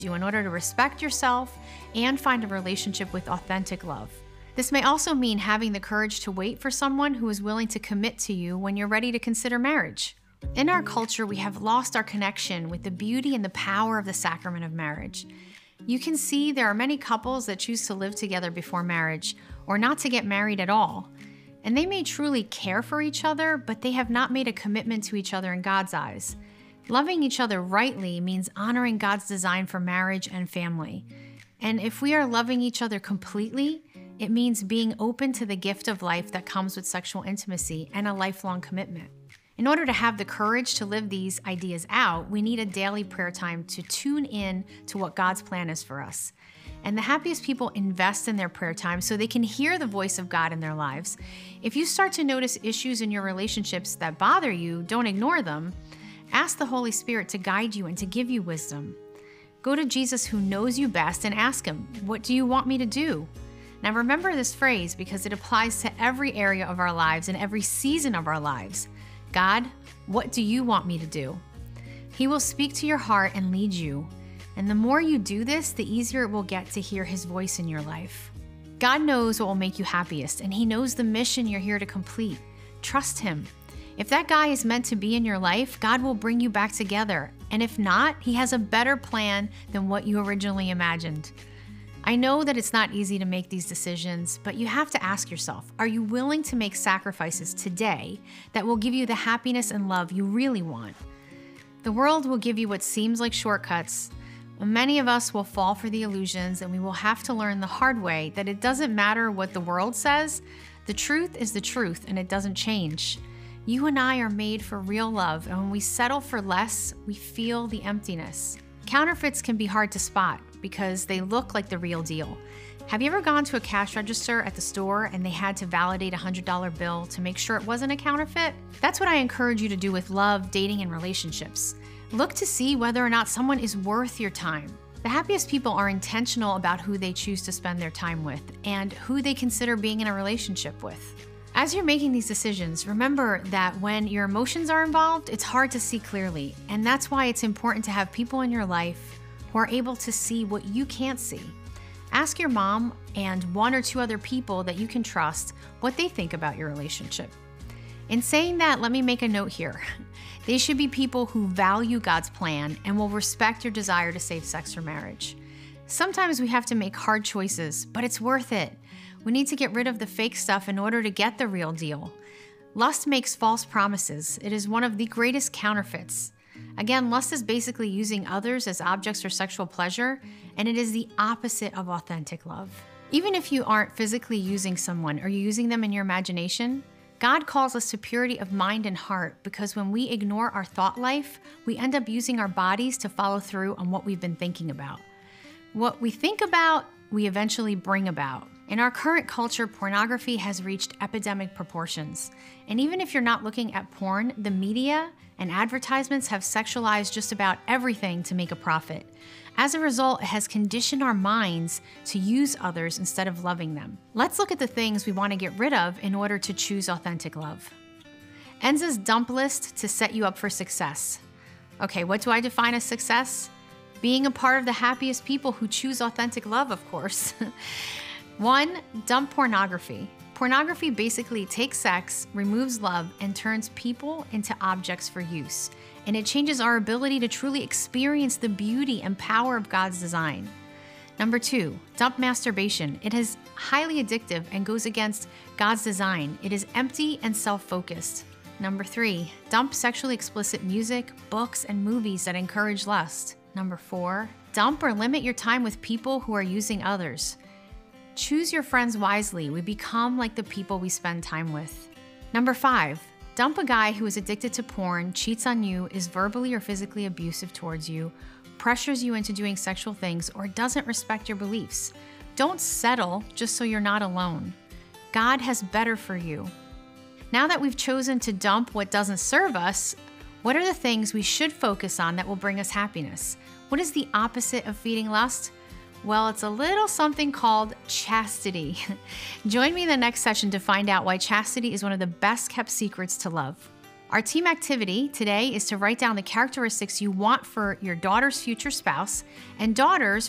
you in order to respect yourself and find a relationship with authentic love. This may also mean having the courage to wait for someone who is willing to commit to you when you're ready to consider marriage. In our culture, we have lost our connection with the beauty and the power of the sacrament of marriage. You can see there are many couples that choose to live together before marriage or not to get married at all. And they may truly care for each other, but they have not made a commitment to each other in God's eyes. Loving each other rightly means honoring God's design for marriage and family. And if we are loving each other completely, it means being open to the gift of life that comes with sexual intimacy and a lifelong commitment. In order to have the courage to live these ideas out, we need a daily prayer time to tune in to what God's plan is for us. And the happiest people invest in their prayer time so they can hear the voice of God in their lives. If you start to notice issues in your relationships that bother you, don't ignore them. Ask the Holy Spirit to guide you and to give you wisdom. Go to Jesus, who knows you best, and ask him, "What do you want me to do?" Now remember this phrase because it applies to every area of our lives and every season of our lives. God, what do you want me to do? He will speak to your heart and lead you. And the more you do this, the easier it will get to hear his voice in your life. God knows what will make you happiest, and he knows the mission you're here to complete. Trust him. If that guy is meant to be in your life, God will bring you back together. And if not, he has a better plan than what you originally imagined. I know that it's not easy to make these decisions, but you have to ask yourself, are you willing to make sacrifices today that will give you the happiness and love you really want? The world will give you what seems like shortcuts. Many of us will fall for the illusions, and we will have to learn the hard way that it doesn't matter what the world says. The truth is the truth, and it doesn't change. You and I are made for real love, and when we settle for less, we feel the emptiness. Counterfeits can be hard to spot because they look like the real deal. Have you ever gone to a cash register at the store and they had to validate a $100 bill to make sure it wasn't a counterfeit? That's what I encourage you to do with love, dating, and relationships. Look to see whether or not someone is worth your time. The happiest people are intentional about who they choose to spend their time with and who they consider being in a relationship with. As you're making these decisions, remember that when your emotions are involved, it's hard to see clearly. And that's why it's important to have people in your life who are able to see what you can't see. Ask your mom and one or two other people that you can trust what they think about your relationship. In saying that, let me make a note here. They should be people who value God's plan and will respect your desire to save sex for marriage. Sometimes we have to make hard choices, but it's worth it. We need to get rid of the fake stuff in order to get the real deal. Lust makes false promises. It is one of the greatest counterfeits. Again, lust is basically using others as objects for sexual pleasure, and it is the opposite of authentic love. Even if you aren't physically using someone, are you using them in your imagination? God calls us to purity of mind and heart because when we ignore our thought life, we end up using our bodies to follow through on what we've been thinking about. What we think about, we eventually bring about. In our current culture, pornography has reached epidemic proportions. And even if you're not looking at porn, the media and advertisements have sexualized just about everything to make a profit. As a result, it has conditioned our minds to use others instead of loving them. Let's look at the things we want to get rid of in order to choose authentic love. Enza's dump list to set you up for success. Okay, what do I define as success? Being a part of the happiest people who choose authentic love, of course. 1, dump pornography. Pornography basically takes sex, removes love, and turns people into objects for use. And it changes our ability to truly experience the beauty and power of God's design. Number 2, dump masturbation. It is highly addictive and goes against God's design. It is empty and self-focused. Number 3, dump sexually explicit music, books, and movies that encourage lust. Number 4, dump or limit your time with people who are using others. Choose your friends wisely. We become like the people we spend time with. Number 5, dump a guy who is addicted to porn, cheats on you, is verbally or physically abusive towards you, pressures you into doing sexual things, or doesn't respect your beliefs. Don't settle just so you're not alone. God has better for you. Now that we've chosen to dump what doesn't serve us, what are the things we should focus on that will bring us happiness? What is the opposite of feeding lust? Well, it's a little something called chastity. Join me in the next session to find out why chastity is one of the best kept secrets to love. Our team activity today is to write down the characteristics you want for your daughter's future spouse, and daughters,